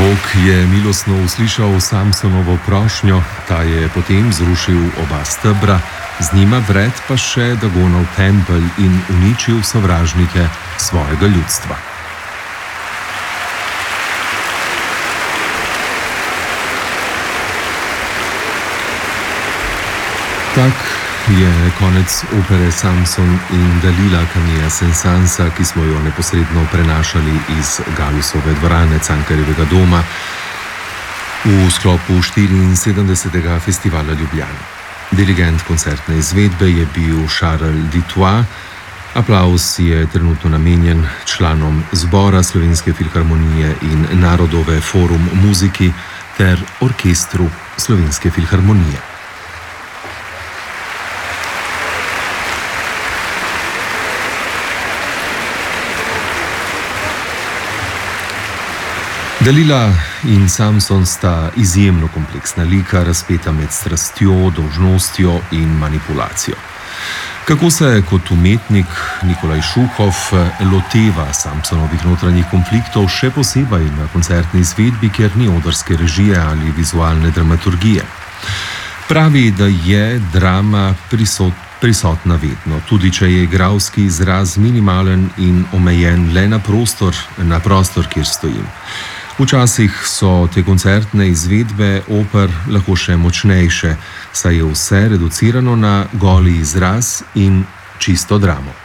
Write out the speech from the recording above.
Bog je milostno uslišal Samsonovo prošnjo, ta je potem zrušil oba stebra, z njima vred pa še Dagonov tempelj in uničil sovražnike svojega ljudstva. Tak je konec opere Samson in Dalila Camilla Saint-Sansa, ki smo jo neposredno prenašali iz Galusove dvorane Cankarjevega doma v sklopu 74. festivala Ljubljana. Dirigent koncertne izvedbe je bil Charles Dutoit. Aplavz je trenutno namenjen članom zbora Slovenske filharmonije in Narodove forum muziki ter orkestru Slovenske filharmonije. Dalila in Samson sta izjemno kompleksna lika, razpeta med strastjo, dolžnostjo in manipulacijo. Kako se kot umetnik Nikolaj Šuhov loteva Samsonovih notranjih konfliktov, še posebej na koncertni izvedbi, kjer ni odrske režije ali vizualne dramaturgije. Pravi, da je drama prisotna vedno, tudi če je igralski izraz minimalen in omejen le na prostor, kjer stojim. Včasih so te koncertne izvedbe oper lahko še močnejše, saj je vse reducirano na goli izraz in čisto dramo.